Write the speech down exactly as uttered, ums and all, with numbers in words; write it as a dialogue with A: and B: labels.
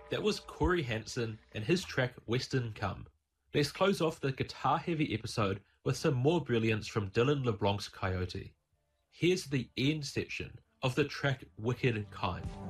A: That was Corey Hansen and his track Western Come. Let's close off the guitar-heavy episode with some more brilliance from Dylan LeBlanc's Coyote. Here's the end section of the track Wicked Kind.